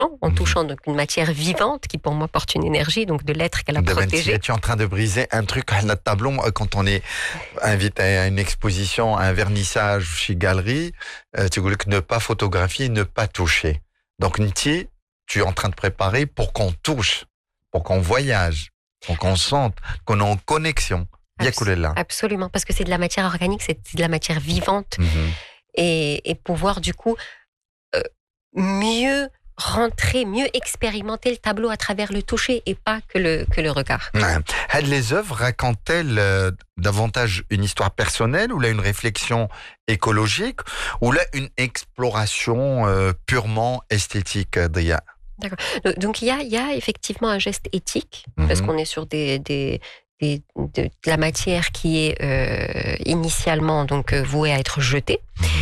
en touchant donc une matière vivante qui pour moi porte une énergie, donc de l'être qu'elle a protégé. Tu es en train de briser un truc à notre tableau quand on est invité à une exposition, à un vernissage chez Galerie, tu voulais que ne pas photographier, ne pas toucher. Donc Nti, tu es en train de préparer pour qu'on touche, pour qu'on voyage, pour qu'on sente, qu'on est en connexion. Absolument, parce que c'est de la matière organique, c'est de la matière vivante, et pouvoir du coup mieux rentrer, mieux expérimenter le tableau à travers le toucher et pas que le regard. Les œuvres racontent-elles davantage une histoire personnelle ou là une réflexion écologique ou là une exploration purement esthétique, Dria? D'accord. Donc il y a effectivement un geste éthique, parce qu'on est sur de la matière qui est initialement donc vouée à être jetée.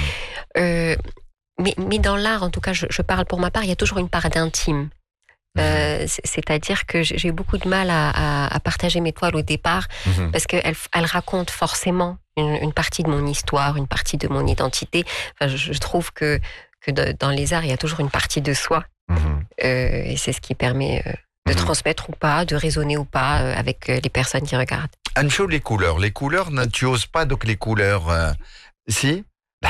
Mais dans l'art, en tout cas, je parle pour ma part, il y a toujours une part d'intime. C'est-à-dire que j'ai eu beaucoup de mal à partager mes toiles au départ, parce qu'elles racontent forcément une partie de mon histoire, une partie de mon identité. Enfin, je trouve que dans les arts, il y a toujours une partie de soi. Et c'est ce qui permet de transmettre ou pas, de raisonner ou pas avec les personnes qui regardent. Ancho, les couleurs, tu oses pas donc les couleurs. Si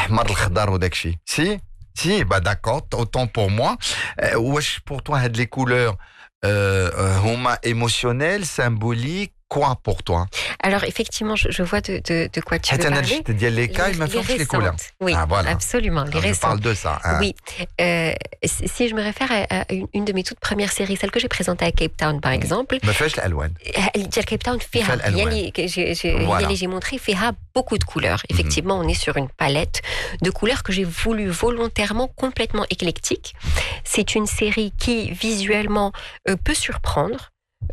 Si, bah d'accord, autant pour moi. Wesh, pour toi, les couleurs émotionnelles, symboliques, quoi pour toi? Alors effectivement, je vois de quoi tu veux parler. Les couleurs. Oui, voilà. Absolument. Les récentes. Je parle de ça. Oui. Si je me réfère à une de mes toutes premières séries, celle que j'ai présentée à Cape Town, par exemple. Cape Town, j'ai montré, fait beaucoup de couleurs. Effectivement, on est sur une palette de couleurs que j'ai voulu volontairement complètement éclectique. C'est une série qui, visuellement, peut surprendre.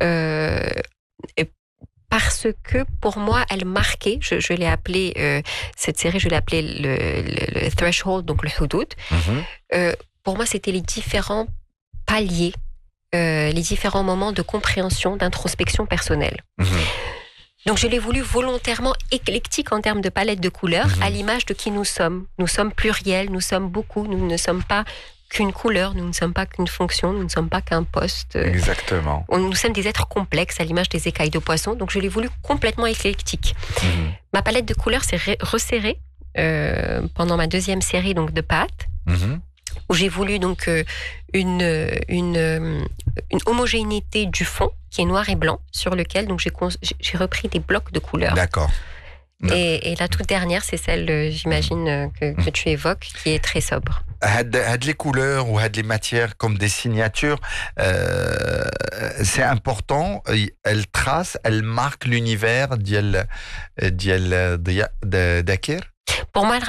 Parce que pour moi, elle marquait, je l'ai appelée, cette série, je l'ai appelée le threshold, donc le hudud. Pour moi, c'était les différents paliers, les différents moments de compréhension, d'introspection personnelle. Donc je l'ai voulu volontairement éclectique en termes de palette de couleurs, à l'image de qui nous sommes. Nous sommes pluriels, nous sommes beaucoup, nous ne sommes pas qu'une couleur, nous ne sommes pas qu'une fonction, nous ne sommes pas qu'un poste. Exactement. Nous sommes des êtres complexes à l'image des écailles de poisson, donc je l'ai voulu complètement éclectique. Ma palette de couleurs s'est resserrée pendant ma deuxième série donc de pâtes, où j'ai voulu donc une homogénéité du fond qui est noir et blanc, sur lequel donc j'ai repris des blocs de couleurs. D'accord. Et la toute dernière, c'est celle, j'imagine, que tu évoques, qui est très sobre. Les couleurs ou les matières comme des signatures, c'est important. Elles tracent, elles marquent l'univers d'Akir. Pour moi,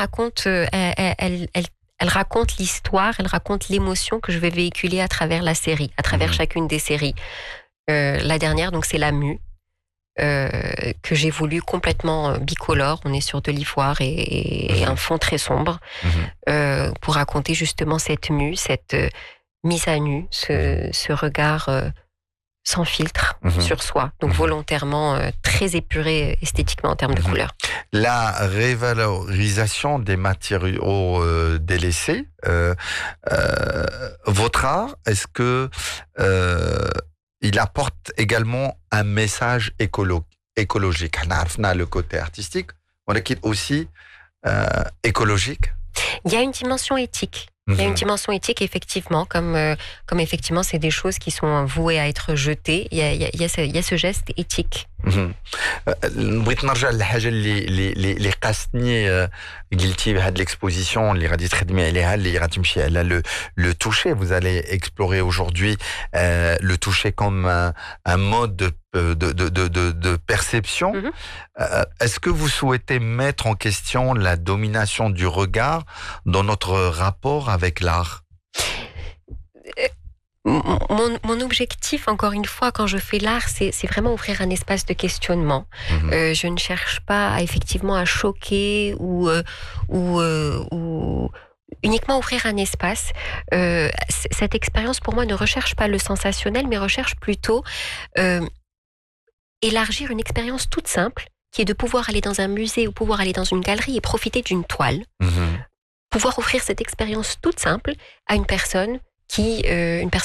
elle raconte l'histoire, elle raconte l'émotion que je vais véhiculer à travers la série, à travers chacune des séries. La dernière, donc, c'est la mue. Que j'ai voulu complètement bicolore. On est sur de l'ivoire et un fond très sombre pour raconter justement cette mue, cette mise à nu, ce regard sans filtre sur soi. Donc volontairement très épuré esthétiquement en termes de couleurs. La révalorisation des matériaux délaissés, votre art, est-ce que il apporte également un message écologique. On a le côté artistique, on a aussi écologique. Il y a une dimension éthique. Il y a une dimension éthique, effectivement, comme effectivement, c'est des choses qui sont vouées à être jetées. Il y a ce geste éthique. بغيت نرجع للحاجه اللي قاستني قلتي بهذه l'exposition اللي غادي تخدمي عليها اللي غتمشي على le toucher. Vous allez explorer aujourd'hui le toucher comme un mode de perception. Est-ce que vous souhaitez mettre en question la domination du regard dans notre rapport avec l'art? Mon objectif, encore une fois, quand je fais l'art, c'est vraiment offrir un espace de questionnement. Je ne cherche pas effectivement à choquer ou uniquement offrir un espace. Cette expérience, pour moi, ne recherche pas le sensationnel, mais recherche plutôt élargir une expérience toute simple, qui est de pouvoir aller dans un musée ou pouvoir aller dans une galerie et profiter d'une toile. Pouvoir offrir cette expérience toute simple à une personne